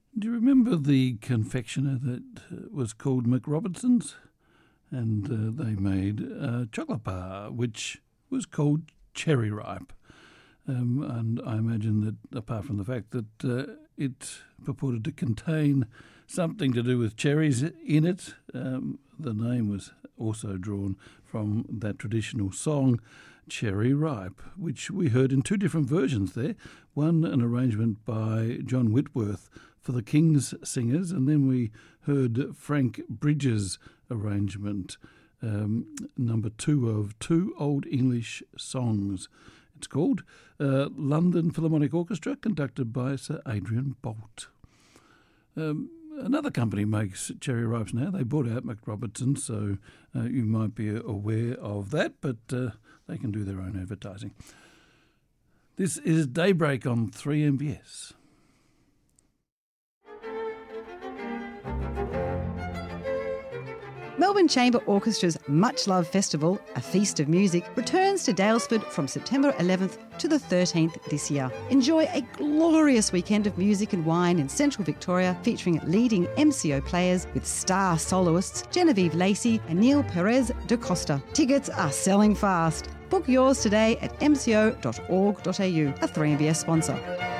Do you remember the confectioner that was called McRobertson's? And they made a chocolate bar which was called Cherry Ripe. And I imagine that apart from the fact that it purported to contain something to do with cherries in it, the name was also drawn from that traditional song, Cherry Ripe, which we heard in two different versions there. One, an arrangement by John Whitworth for the King's Singers, and then we heard Frank Bridges' arrangement, number 2 of Two Old English Songs. It's called London Philharmonic Orchestra, conducted by Sir Adrian Boult. Another company makes cherry ripes now. They bought out McRobertson, so you might be aware of that, but they can do their own advertising. This is Daybreak on 3MBS. Melbourne Chamber Orchestra's much-loved festival, A Feast of Music, returns to Daylesford from September 11th to the 13th this year. Enjoy a glorious weekend of music and wine in central Victoria, featuring leading MCO players with star soloists Genevieve Lacey and Neil Perez da Costa. Tickets are selling fast. Book yours today at mco.org.au, a 3MBS sponsor.